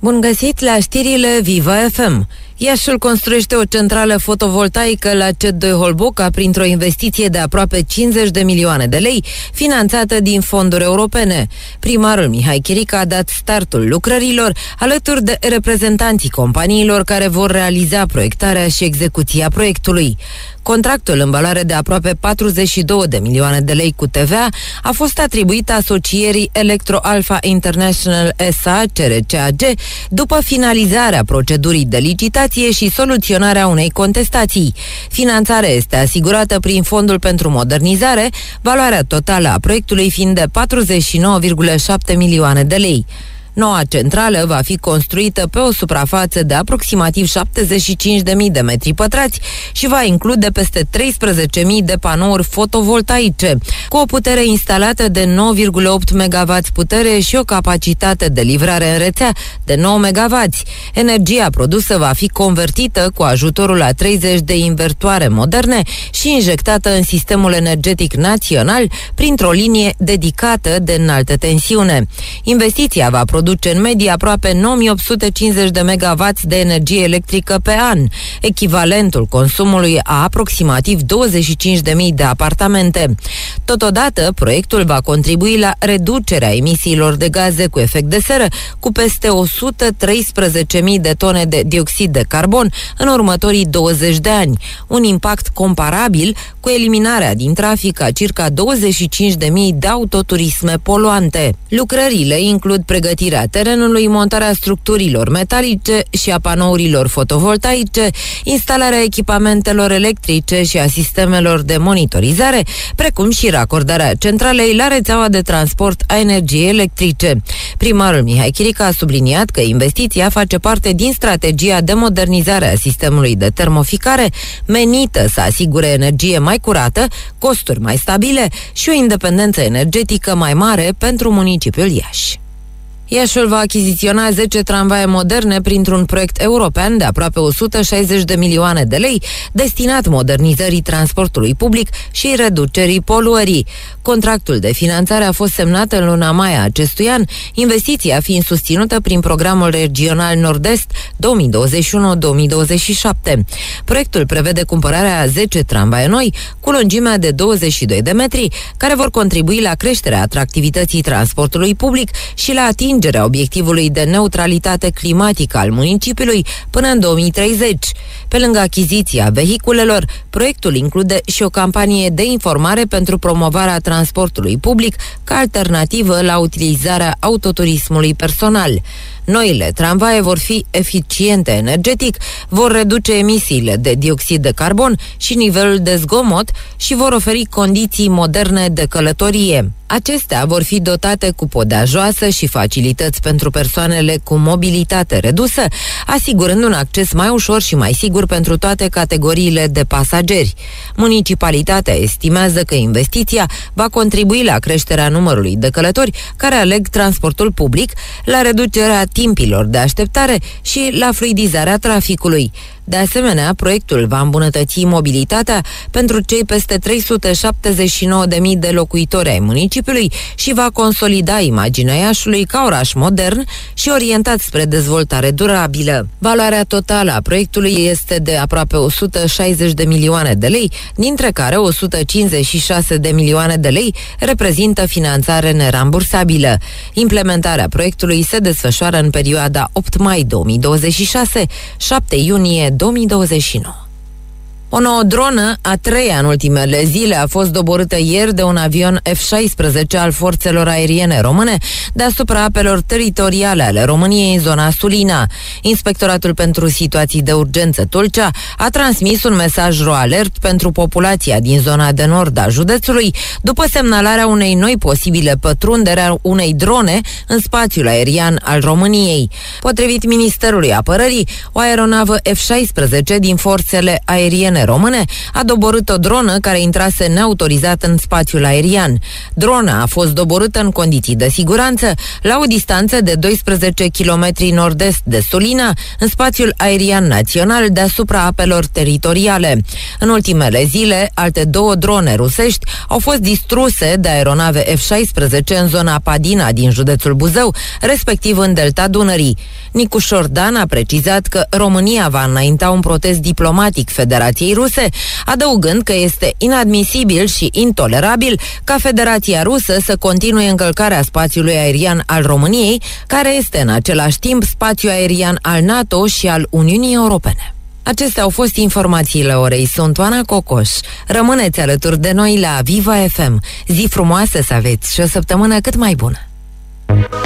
Bun găsit la știrile Viva FM. Iașiul construiește o centrală fotovoltaică la CET2 Holboca printr-o investiție de aproape 50 de milioane de lei, finanțată din fonduri europene. Primarul Mihai Chirică a dat startul lucrărilor, alături de reprezentanții companiilor care vor realiza proiectarea și execuția proiectului. Contractul, în valoare de aproape 42 de milioane de lei cu TVA, a fost atribuit asocierii Electro Alpha International SA, CRCAG, după finalizarea procedurii de licitație și soluționarea unei contestații. Finanțarea este asigurată prin Fondul pentru Modernizare, valoarea totală a proiectului fiind de 49,7 milioane de lei. Noua centrală va fi construită pe o suprafață de aproximativ 75.000 de metri pătrați și va include peste 13.000 de panouri fotovoltaice, cu o putere instalată de 9,8 MW putere și o capacitate de livrare în rețea de 9 MW. Energia produsă va fi convertită cu ajutorul a 30 de invertoare moderne și injectată în sistemul energetic național printr-o linie dedicată de înaltă tensiune. Investiția va produce în medie aproape 9850 de MW de energie electrică pe an, echivalentul consumului a aproximativ 25.000 de apartamente. Totodată, proiectul va contribui la reducerea emisiilor de gaze cu efect de seră cu peste 113.000 de tone de dioxid de carbon în următorii 20 de ani, un impact comparabil cu eliminarea din trafic a circa 25.000 de autoturisme poluante. Lucrările includ pregătirea terenului, montarea structurilor metalice și a panourilor fotovoltaice, instalarea echipamentelor electrice și a sistemelor de monitorizare, precum și racordarea centralei la rețeaua de transport a energiei electrice. Primarul Mihai Chirică a subliniat că investiția face parte din strategia de modernizare a sistemului de termoficare, menită să asigure energie mai curată, costuri mai stabile și o independență energetică mai mare pentru municipiul Iași. Iașiul va achiziționa 10 tramvaie moderne printr-un proiect european de aproape 160 de milioane de lei, destinat modernizării transportului public și reducerii poluării. Contractul de finanțare a fost semnat în luna mai a acestui an, investiția fiind susținută prin programul regional Nord-Est 2021-2027. Proiectul prevede cumpărarea a 10 tramvaie noi cu lungimea de 22 de metri, care vor contribui la creșterea atractivității transportului public și la atingerea obiectivului de neutralitate climatică al municipiului până în 2030. Pe lângă achiziția vehiculelor, proiectul include și o campanie de informare pentru promovarea transportului public ca alternativă la utilizarea autoturismului personal. Noile tramvaie vor fi eficiente energetic, vor reduce emisiile de dioxid de carbon și nivelul de zgomot și vor oferi condiții moderne de călătorie. Acestea vor fi dotate cu podea joasă și facilități pentru persoanele cu mobilitate redusă, asigurând un acces mai ușor și mai sigur pentru toate categoriile de pasageri. Municipalitatea estimează că investiția va contribui la creșterea numărului de călători care aleg transportul public, la reducerea timpilor de așteptare și la fluidizarea traficului. De asemenea, proiectul va îmbunătăți mobilitatea pentru cei peste 379.000 de locuitori ai municipiului și va consolida imaginea Iașiului ca oraș modern și orientat spre dezvoltare durabilă. Valoarea totală a proiectului este de aproape 160 de milioane de lei, dintre care 156 de milioane de lei reprezintă finanțare nerambursabilă. Implementarea proiectului se desfășoară în perioada 8 mai 2026, 7 iunie 2029. O nouă dronă, a treia în ultimele zile, a fost doborâtă ieri de un avion F-16 al forțelor aeriene române deasupra apelor teritoriale ale României în zona Sulina. Inspectoratul pentru situații de urgență Tulcea a transmis un mesaj ro-alert pentru populația din zona de nord a județului după semnalarea unei noi posibile pătrundere a unei drone în spațiul aerian al României. Potrivit Ministerului Apărării, o aeronavă F-16 din forțele aeriene române a doborât o dronă care intrase neautorizat în spațiul aerian. Drona a fost doborâtă în condiții de siguranță la o distanță de 12 km nord-est de Sulina, în spațiul aerian național deasupra apelor teritoriale. În ultimele zile, alte 2 drone rusești au fost distruse de aeronave F-16 în zona Padina din județul Buzău, respectiv în delta Dunării. Nicu Șordan a precizat că România va înainta un protest diplomatic Federației Ruse, adăugând că este inadmisibil și intolerabil ca Federația Rusă să continue încălcarea spațiului aerian al României, care este în același timp spațiu aerian al NATO și al Uniunii Europene. Acestea au fost informațiile orei. Sunt Oana Cocoș. Rămâneți alături de noi la Viva FM. Zi frumoasă să aveți și o săptămână cât mai bună!